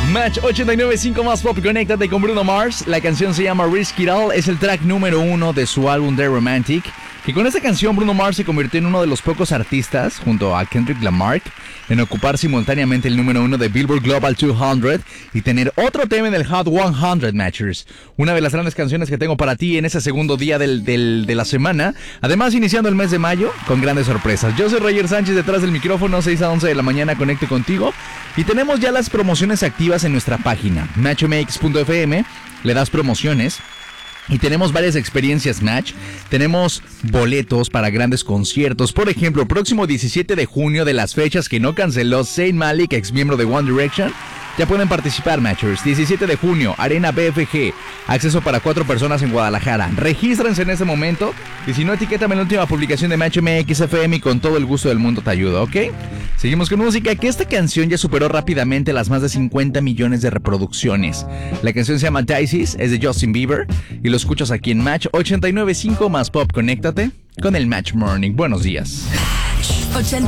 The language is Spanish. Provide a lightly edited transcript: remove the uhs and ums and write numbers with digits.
Match 89.5 más pop, conéctate con Bruno Mars. La canción se llama Risk It All, es el track número 1 de su álbum The Romantic. Y con esta canción Bruno Mars se convirtió en uno de los pocos artistas, junto a Kendrick Lamar, en ocupar simultáneamente el número 1 de Billboard Global 200 y tener otro tema en el Hot 100 Matchers. Una de las grandes canciones que tengo para ti en ese segundo día de la semana. Además, iniciando el mes de mayo con grandes sorpresas. Yo soy Roger Sánchez, detrás del micrófono, 6 a 11 de la mañana, conecte contigo. Y tenemos ya las promociones activas en nuestra página, matchmx.fm. Le das promociones. Y tenemos varias experiencias Match. Tenemos boletos para grandes conciertos. Por ejemplo, próximo 17 de junio, de las fechas que no canceló Zayn Malik, ex miembro de One Direction. Ya pueden participar, Matchers. 17 de junio, Arena BFG. Acceso para 4 personas en Guadalajara. Regístrense en este momento. Y si no, etiquétame en la última publicación de Match MX FM y con todo el gusto del mundo te ayudo, ¿ok? Seguimos con música, que esta canción ya superó rápidamente las más de 50 millones de reproducciones. La canción se llama Dices, es de Justin Bieber. Y lo escuchas aquí en Match 89.5 más Pop. Conéctate con el Match Morning. Buenos días. 89.5